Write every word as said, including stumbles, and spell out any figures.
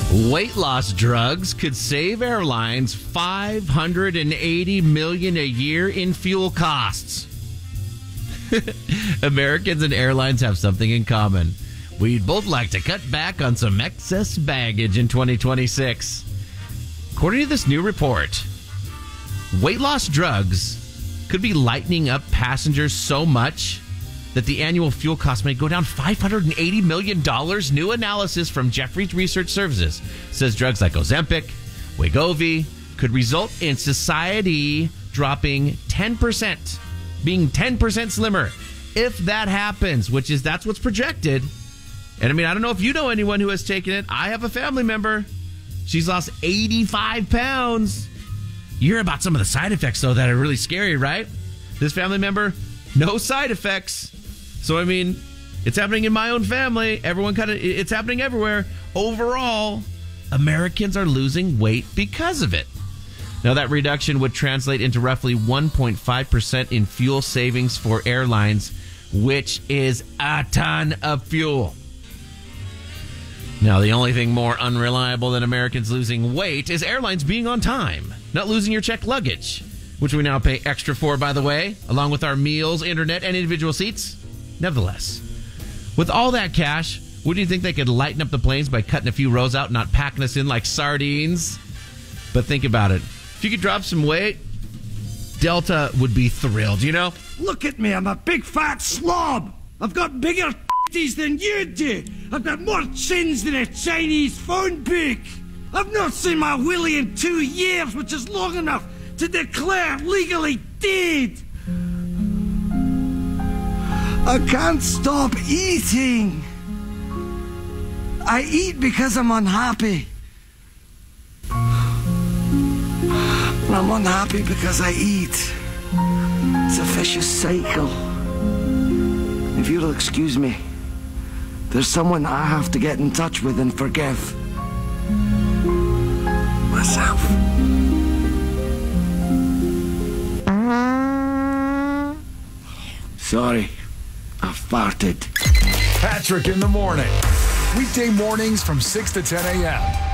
Weight loss drugs could save airlines five hundred eighty million dollars a year in fuel costs. Americans and airlines have something in common. We'd both like to cut back on some excess baggage in twenty twenty-six. According to this new report, weight loss drugs could be lightening up passengers so much that the annual fuel cost may go down five hundred eighty million dollars. New analysis from Jefferies Research Services says drugs like Ozempic, Wegovy could result in society dropping ten percent, being ten percent slimmer. If that happens, which is that's what's projected. And I mean, I don't know if you know anyone who has taken it. I have a family member. She's lost eighty-five pounds. You hear about some of the side effects, though, that are really scary, right? This family member, no side effects. So, I mean, it's happening in my own family. Everyone kind of, it's happening everywhere. Overall, Americans are losing weight because of it. Now, that reduction would translate into roughly one point five percent in fuel savings for airlines, which is a ton of fuel. Now, the only thing more unreliable than Americans losing weight is airlines being on time, not losing your checked luggage, which we now pay extra for, by the way, along with our meals, internet, and individual seats. Nevertheless, with all that cash, wouldn't you think they could lighten up the planes by cutting a few rows out and not packing us in like sardines? But think about it. If you could drop some weight, Delta would be thrilled, you know? Look at me, I'm a big fat slob. I've got bigger titties than you do. I've got more chins than a Chinese phone book. I've not seen my willy in two years, which is long enough to declare legally dead. I can't stop eating. I eat because I'm unhappy. And I'm unhappy because I eat. It's a vicious cycle. If you'll excuse me, there's someone I have to get in touch with and forgive. Myself. Sorry, I farted. Patrick in the morning. Weekday mornings from six to ten a.m.